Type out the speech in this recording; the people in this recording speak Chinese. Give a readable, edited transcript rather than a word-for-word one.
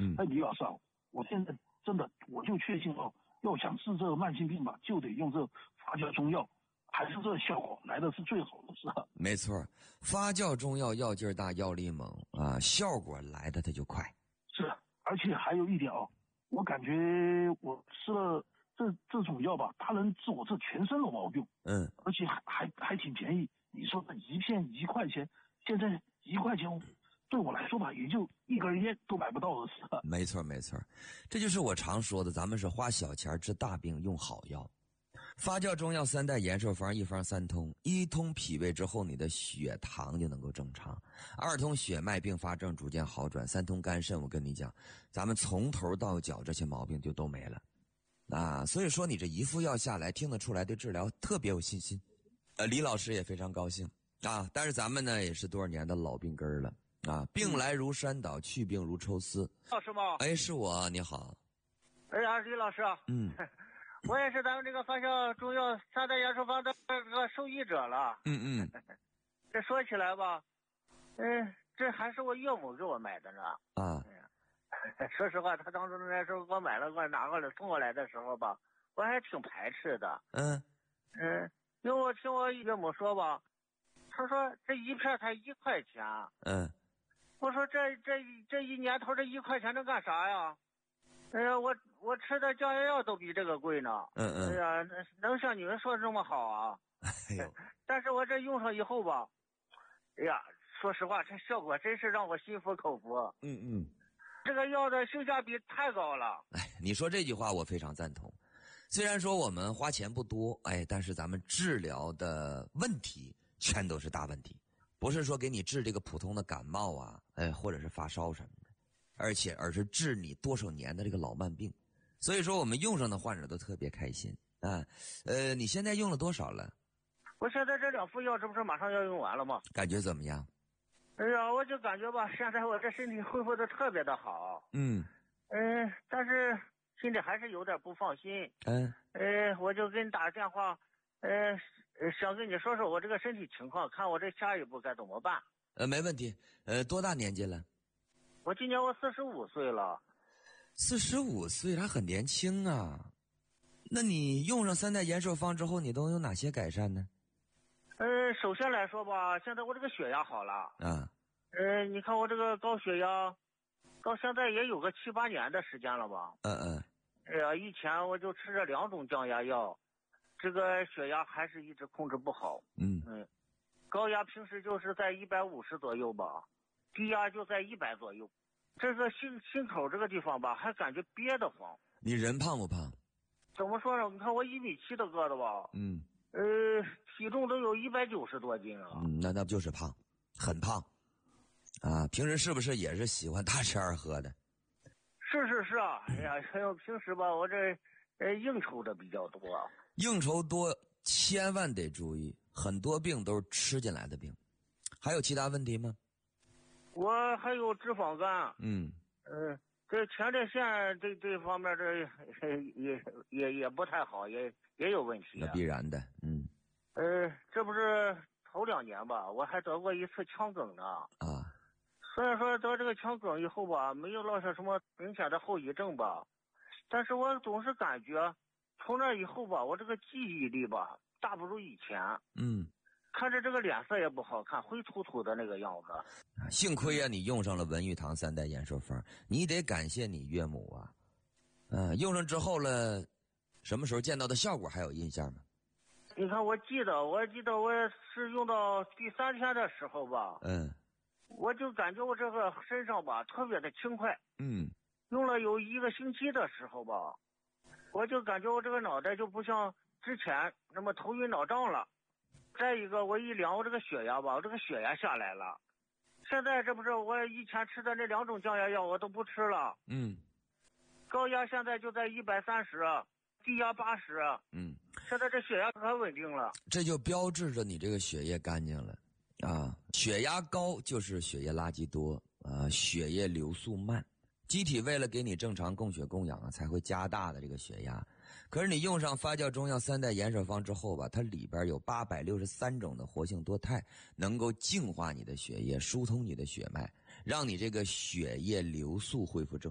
哎，李老师啊，我现在真的我就确信哦，要想治这个慢性病吧，就得用这发酵中药，还是这效果来的是最好的，是吧？ 没错，发酵中药药劲儿大，药力猛啊，效果来的它就快。 是，而且还有一点哦，我感觉我吃了这种药吧，它能治我这全身的毛病，而且还挺便宜。你说这一片1块钱，现在1块钱对我来说吧，也就一根烟都买不到的事。 没错没错，这就是我常说的，咱们是花小钱治大病，用好药。发酵中药3代延寿方，1方3通，1通脾胃之后，你的血糖就能够正常；2通血脉并发症逐渐好转；3通肝肾，我跟你讲，咱们从头到脚这些毛病就都没了。啊，所以说你这一副药下来，听得出来对治疗特别有信心。李老师也非常高兴啊，但是咱们呢也是多少年的老病根了啊，病来如山倒，去病如抽丝。 老师吗？ 哎，是我，你好。 哎呀，李老师。我也是咱们这个发酵中药3代延寿方的这个受益者了。这说起来吧，这还是我岳母给我买的呢。说实话，他当初那时候给我买了，给我拿过来送过来的时候吧，我还挺排斥的。因为我听我岳母说吧，他说这一片才1块钱。我说这一年头这1块钱能干啥呀？哎呀，我吃的降压药都比这个贵呢。哎呀，能像你们说的这么好啊？但是我这用上以后吧，哎呀，说实话，这效果真是让我心服口服。这个药的性价比太高了。 你说这句话我非常赞同。虽然说我们花钱不多，但是咱们治疗的问题全都是大问题，不是说给你治这个普通的感冒啊，或者是发烧什么的，而是治你多少年的这个老慢病。所以说我们用上的患者都特别开心啊。你现在用了多少了？ 我现在这2副药，这不是马上要用完了吗？ 感觉怎么样？ 哎呀，我就感觉吧，现在我这身体恢复的特别的好。但是心里还是有点不放心。我就给你打个电话，想跟你说说我这个身体情况，看我这下一步该怎么办。 没问题。多大年纪了？ 我今年我45岁了。 45岁还很年轻啊。那你用上3代延寿方之后，你都有哪些改善呢？ 首先来说吧，现在我这个血压好了。你看我这个高血压，到现在也有个7、8年的时间了吧。哎呀，以前我就吃着2种降压药，这个血压还是一直控制不好。高压平时就是在150左右吧，低压就在100左右。这个心口这个地方吧，还感觉憋得慌。 你人胖不胖？ 怎么说呢？你看我1.7米的个子吧。体重都有190多斤啊。 那不就是胖，很胖啊。平时是不是也是喜欢大吃二喝的？ 是啊。哎呀，平时吧，我这应酬的比较多。 应酬多千万得注意，很多病都是吃进来的病。还有其他问题吗？ 我还有脂肪肝。这前列腺这方面也不太好，也有问题。 那必然的。 这不是头2年吧，我还得过一次腔梗呢。虽然说得这个腔梗以后吧，没有落下什么明显的后遗症吧，但是我总是感觉从那以后吧，我这个记忆力吧大不如以前。看着这个脸色也不好看，灰秃秃的那个样子。 幸亏啊，你用上了文玉堂3代延寿方，你得感谢你岳母啊。用上之后了，什么时候见到的效果还有印象吗？ 你看，我记得我是用到第3天的时候吧。我就感觉我这个身上吧特别的轻快。用了有1个星期的时候吧，我就感觉我这个脑袋就不像之前那么头晕脑胀了。再一个，我一量我这个血压吧，我这个血压下来了。现在这不是我以前吃的那2种降压药我都不吃了。高压现在就在130，低压80。现在这血压可稳定了。 这就标志着你这个血液干净了啊。血压高就是血液垃圾多啊，血液流速慢。机体为了给你正常供血供氧啊，才会加大的这个血压。可是你用上发酵中药3代延寿方之后吧，它里边有863种的活性多肽，能够净化你的血液，疏通你的血脉，让你这个血液流速恢复正常。